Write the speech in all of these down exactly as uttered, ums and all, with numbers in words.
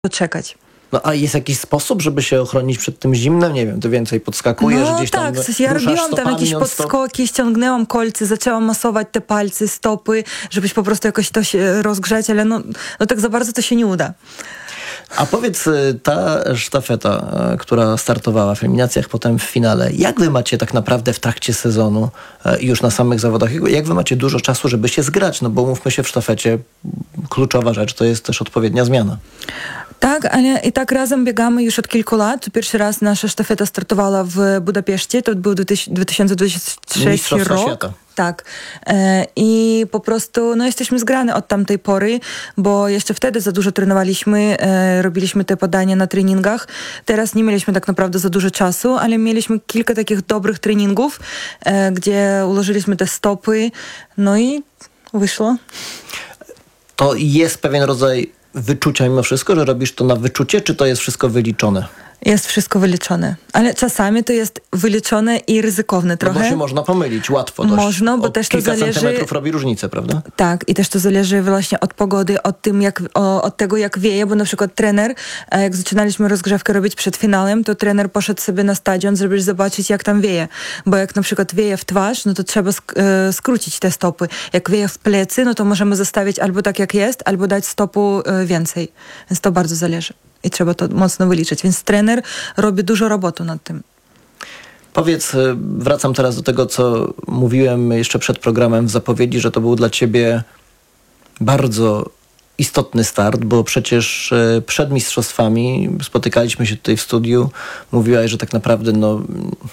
czekać. No a jest jakiś sposób, żeby się ochronić przed tym zimnem? Nie wiem, ty więcej podskakujesz no, gdzieś tam. Tak, ja robiłam tam jakieś podskoki, ściągnęłam kolce, zaczęłam masować te palce, stopy, żebyś po prostu jakoś to się rozgrzać, ale no, no tak za bardzo to się nie uda. A powiedz, ta sztafeta, która startowała w eliminacjach, potem w finale, jak wy macie tak naprawdę w trakcie sezonu i już na samych zawodach, jak wy macie dużo czasu, żeby się zgrać? No bo mówmy się, w sztafecie kluczowa rzecz to jest też odpowiednia zmiana. Tak, ale i tak razem biegamy już od kilku lat. Pierwszy raz nasza sztafeta startowała w Budapeszcie, to był dwa tysiące dwudziesty trzeci rok. Świata. Tak. E, I po prostu no, jesteśmy zgrane od tamtej pory, bo jeszcze wtedy za dużo trenowaliśmy, e, robiliśmy te podania na treningach. Teraz nie mieliśmy tak naprawdę za dużo czasu, ale mieliśmy kilka takich dobrych treningów, e, gdzie ułożyliśmy te stopy, no i wyszło. To jest pewien rodzaj wyczucia mimo wszystko, że robisz to na wyczucie, czy to jest wszystko wyliczone? Jest wszystko wyliczone, ale czasami to jest wyliczone i ryzykowne trochę. No bo się można pomylić, łatwo dość. Można, bo o też to kilka zależy... centymetrów robi różnicę, prawda? Tak, i też to zależy właśnie od pogody, od, tym jak, o, od tego jak wieje, bo na przykład trener, jak zaczynaliśmy rozgrzewkę robić przed finałem, to trener poszedł sobie na stadion, żeby zobaczyć jak tam wieje, bo jak na przykład wieje w twarz, no to trzeba sk- e, skrócić te stopy. Jak wieje w plecy, no to możemy zostawić albo tak jak jest, albo dać stopu e, więcej, więc to bardzo zależy. I trzeba to mocno wyliczyć. Więc trener robi dużo roboty nad tym. Powiedz, wracam teraz do tego, co mówiłem jeszcze przed programem w zapowiedzi, że to był dla ciebie bardzo istotny start, bo przecież przed mistrzostwami spotykaliśmy się tutaj w studiu, mówiłaś, że tak naprawdę no,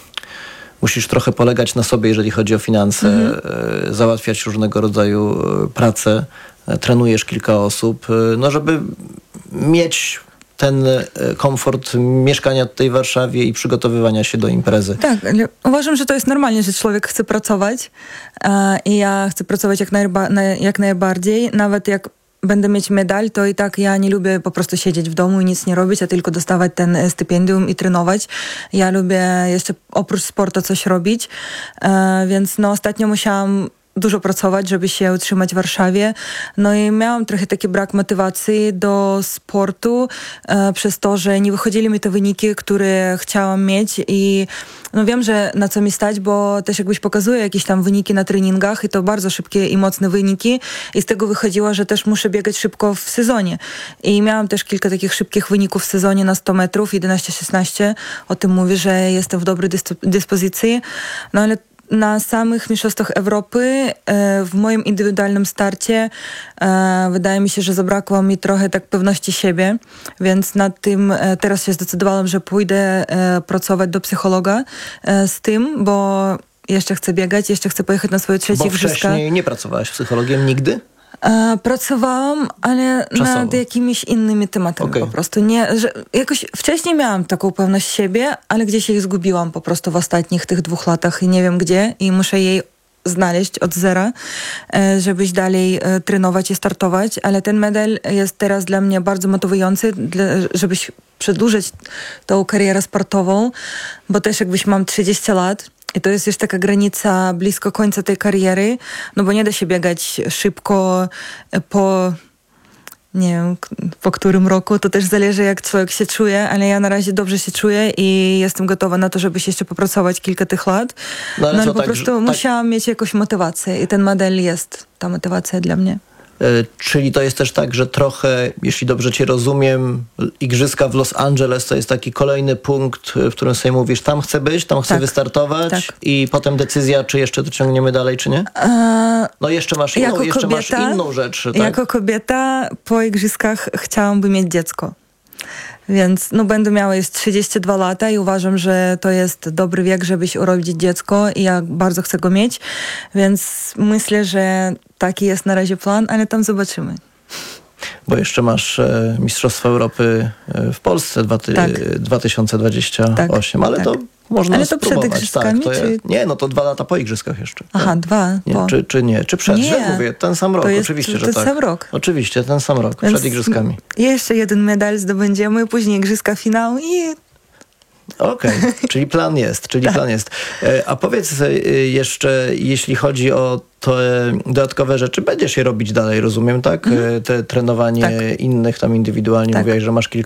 musisz trochę polegać na sobie, jeżeli chodzi o finanse, mhm. załatwiać różnego rodzaju pracę, trenujesz kilka osób, no żeby mieć ten komfort mieszkania tutaj w Warszawie i przygotowywania się do imprezy. Tak, ale uważam, że to jest normalnie, że człowiek chce pracować e, i ja chcę pracować jak, najba, na, jak najbardziej. Nawet jak będę mieć medal, to i tak ja nie lubię po prostu siedzieć w domu i nic nie robić, a tylko dostawać ten stypendium i trenować. Ja lubię jeszcze oprócz sportu coś robić, e, więc no ostatnio musiałam dużo pracować, żeby się utrzymać w Warszawie. No i miałam trochę taki brak motywacji do sportu e, przez to, że nie wychodzili mi te wyniki, które chciałam mieć i no wiem, że na co mi stać, bo też jakbyś pokazuje jakieś tam wyniki na treningach i to bardzo szybkie i mocne wyniki i z tego wychodziło, że też muszę biegać szybko w sezonie. I miałam też kilka takich szybkich wyników w sezonie na sto metrów, jedenaście szesnaście. O tym mówię, że jestem w dobrej dysp- dyspozycji. No ale na samych mistrzostwach Europy e, w moim indywidualnym starcie e, wydaje mi się, że zabrakło mi trochę tak pewności siebie, więc nad tym e, teraz się zdecydowałam, że pójdę e, pracować do psychologa e, z tym, bo jeszcze chcę biegać, jeszcze chcę pojechać na swoje trzecie igrzyska. Bo wcześniej nie pracowałaś psychologiem nigdy? E, pracowałam, ale Czasowo. nad jakimiś innymi tematami okay. po prostu. Nie, że jakoś wcześniej miałam taką pewność siebie, ale gdzieś jej zgubiłam po prostu w ostatnich tych dwóch latach i nie wiem gdzie i muszę jej znaleźć od zera, e, żebyś dalej e, trenować i startować, ale ten medal jest teraz dla mnie bardzo motywujący, dla, żebyś przedłużyć tą karierę sportową, bo też jakbyś mam trzydzieści lat, i to jest już taka granica blisko końca tej kariery, no bo nie da się biegać szybko po, nie wiem, po którym roku. To też zależy, jak człowiek się czuje, ale ja na razie dobrze się czuję i jestem gotowa na to, żeby się jeszcze popracować kilka tych lat. No ale, no, ale po tak, prostu tak... musiałam mieć jakąś motywację i ten model jest ta motywacja dla mnie. Czyli to jest też tak, że trochę, jeśli dobrze cię rozumiem, igrzyska w Los Angeles to jest taki kolejny punkt, w którym sobie mówisz, tam chcę być, tam chcę tak, wystartować tak. I potem decyzja, czy jeszcze to ciągniemy dalej, czy nie? A, no jeszcze masz inną, jeszcze kobieta, masz inną rzecz. Tak? Jako kobieta po igrzyskach chciałabym mieć dziecko. Więc no, będę miała już trzydzieści dwa lata i uważam, że to jest dobry wiek, żebyś urodzić dziecko i ja bardzo chcę go mieć, więc myślę, że taki jest na razie plan, ale tam zobaczymy. Bo jeszcze masz e, Mistrzostwa Europy e, w Polsce dwa, ty, tak. dwa tysiące dwadzieścia osiem, tak, ale tak. to można ale to spróbować. Przed igrzyskami, tak, to czy... jest, nie, no to dwa lata po igrzyskach jeszcze. Aha, tak. dwa. Nie, po... czy, czy nie? Czy przed? Nie. Że mówię, ten sam rok. To jest, oczywiście, to, że ten tak. sam rok. Oczywiście, ten sam rok, Więc przed igrzyskami. Jeszcze jeden medal zdobędziemy, później igrzyska, finał i... Okej, okay. czyli plan jest, czyli tak. plan jest. A powiedz jeszcze, jeśli chodzi o te dodatkowe rzeczy będziesz je robić dalej, rozumiem, tak? Mhm. Te trenowanie Tak. innych tam indywidualnie, Tak. mówiłaś, że masz kilka